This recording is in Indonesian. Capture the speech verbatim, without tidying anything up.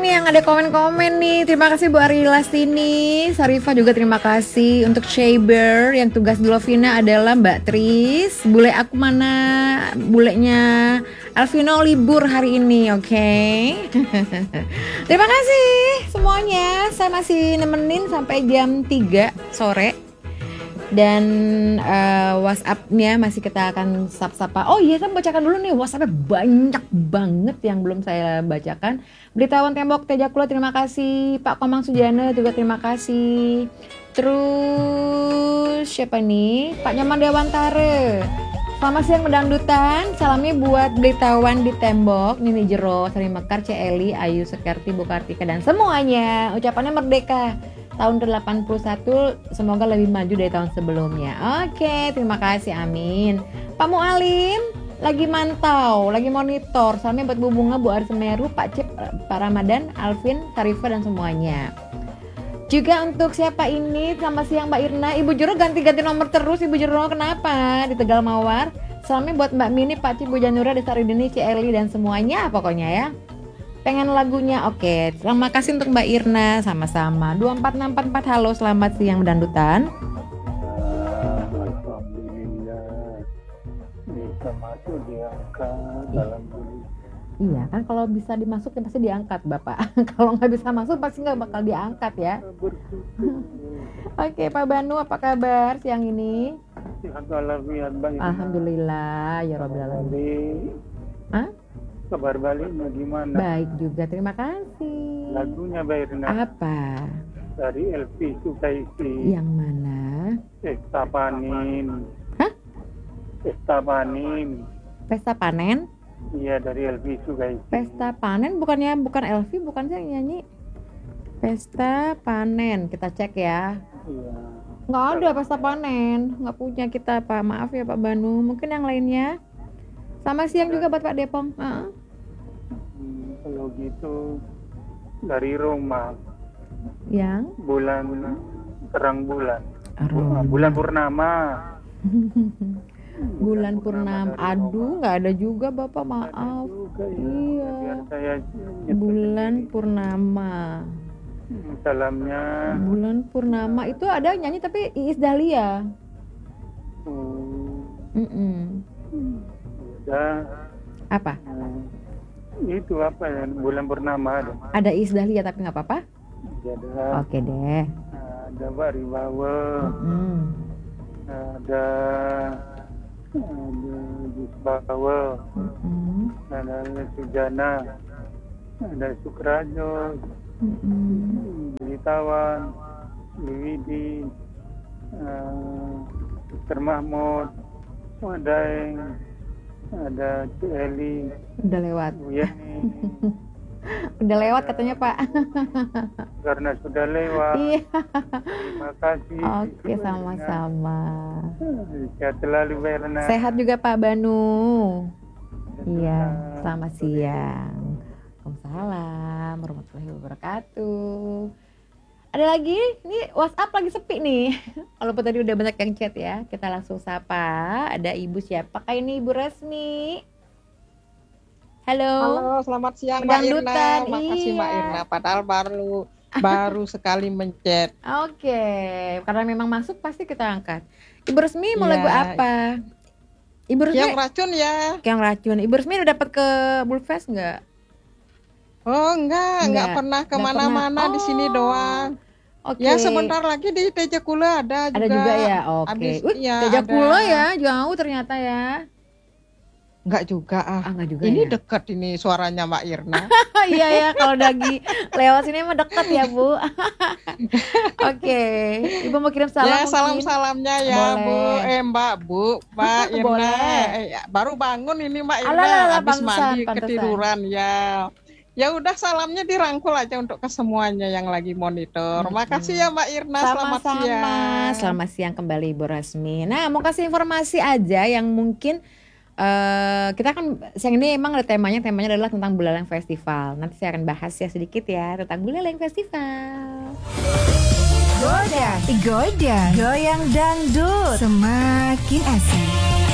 nih yang ada komen-komen nih. Terima kasih Bu Ari Lastini, Sarifah juga terima kasih. Untuk Shaber yang tugas di Lovina adalah Mbak Tris. Bule aku mana? Bulenya Alvino libur hari ini, oke? Okay? Terima kasih semuanya. Saya masih nemenin sampai jam tiga sore. Dan uh, WhatsApp-nya masih kita akan sapa-sapa. Oh iya, kita bacakan dulu nih WhatsApp-nya, banyak banget yang belum saya bacakan. Beritawan Tembok Tejakula terima kasih. Pak Komang Sujana juga terima kasih. Terus siapa nih? Pak Nyaman Dewantara. Selamat siang Medangdutan. Salamnya buat Beritawan di Tembok, Nini Jero, Sari Mekar, Celi, Ayu Sekerti, Bukartika dan semuanya. Ucapannya merdeka tahun ke delapan puluh satu, semoga lebih maju dari tahun sebelumnya. Oke, terima kasih, amin. Pak Mualim lagi mantau, lagi monitor. Salamnya buat Bu Bunga, Bu Arsemeru, Pak Cip, Pak Ramadan, Alvin, Sarifah dan semuanya. Juga untuk siapa ini? Selamat siang Mbak Irna. Ibu Jero ganti-ganti nomor terus. Ibu Jero kenapa? Di Tegal Mawar. Salamnya buat Mbak Mini, Pak Cip, Bu Janura, Desa Ridini, Celi dan semuanya pokoknya ya. Pengen lagunya, oke. Terima kasih untuk Mbak Irna, sama-sama. dua empat enam empat empat, halo, selamat siang Medangdutan. Alhamdulillah bisa masuk diangkat dalam tulis. Iya kan, kalau bisa dimasukin pasti diangkat Bapak. Kalau nggak bisa masuk pasti nggak bakal diangkat ya. Oke Pak Banu, apa kabar siang ini? Sehat walafiat Mbak. Alhamdulillah ya Rabbil alamin. Hah? Kabar baliknya gimana? Baik juga, terima kasih. Lagunya Mbak Irna. Apa? Dari Elvi Sukaisi. Yang mana? Pesta Panen. Hah? Pesta Panen. Pesta Panen? Iya, dari Elvi Sukaisi. Pesta Panen bukannya bukan Elvi, bukan saya yang nyanyi. Pesta Panen, kita cek ya. Iya. Nggak ada Pesta Panen, nggak punya kita Pak. Maaf ya Pak Banu. Mungkin yang lainnya. Sama siang juga buat Pak Depong. Uh-uh. Hmm, kalau gitu dari Roma. Yang? Bulan terang bulan. Aroma. Bulan purnama. Bulan purnama. Aduh, nggak ada juga Bapak, maaf. Juga, ya. Iya. Biar saya Bulan purnama. Salamnya. Bulan purnama itu ada nyanyi tapi Iis Dahlia. Hmm. Mm-mm. Udah. Apa? Hmm. Itu apa ya? Bulan purnama ada. Ada Iis Dahlia tapi nggak apa-apa. Ada. Oke deh. Ada Mbak Ribawa. Mm. Ada. Ada Gisbawa. Mm-mm. Ada Sujana. Ada Sukrajo. Mm-mm. Beritawan. Liwidi. Uh, Dokter Mahmud. Wadaeng. Ada Celi. Udah lewat. Bu Yani. Udah lewat katanya Pak. Karena sudah lewat. Iya. Terima kasih. Oke, sama-sama. Sehat selalu Mbak Irna. Sehat juga Pak Banu. Sehat. Iya, selamat siang. Waalaikumsalam warahmatullahi wabarakatuh. Ada lagi? Ini WhatsApp lagi sepi nih. Walaupun tadi udah banyak yang chat ya. Kita langsung sapa. Ada Ibu siapa? Kayak ini Ibu Resmi. Halo. Halo, selamat siang Mbak Irna. Makasih iya. Mbak Irna. Padahal baru baru sekali mencet. Oke, karena memang masuk pasti kita angkat. Ibu Resmi mau Iya. lagu apa? Ibu Resmi Yang racun ya? yang racun. Ibu Resmi udah dapat ke Bulfest nggak? Oh enggak, enggak, Enggak, pernah enggak kemana-mana pernah. di sini Oh, doang. Oke. Ya sebentar lagi di Tejakula ada juga. Ada juga ya. Oke. Habis- Wih, iya, Tejakula ada. ya, jauh ternyata ya. Enggak juga ah. Ah, nggak juga Ini ya. dekat ini suaranya Mbak Irna. Iya ya, kalau lagi lewat sini mah dekat ya Bu. Oke, Ibu mau kirim salam ya mungkin? salam-salamnya ya Bu, Boleh. eh Mbak Bu, Mbak Irna. Boleh. Eh, ya, baru bangun ini Mbak Irna, Alah, alah, habis pantesan, mandi pantesan. ketiduran ya. Ya udah salamnya dirangkul aja untuk ke semuanya yang lagi monitor. Mm-mm. Makasih ya Mbak Irna, selamat Sama-sama. siang. Selamat siang kembali Ibu Rasmi. Nah, mau kasih informasi aja yang mungkin eh kita kan siang ini emang ada temanya, temanya adalah tentang Buleleng Festival. Nanti saya akan bahas ya sedikit ya tentang Buleleng Festival. Goda, goda, goyang dangdut, semakin asik.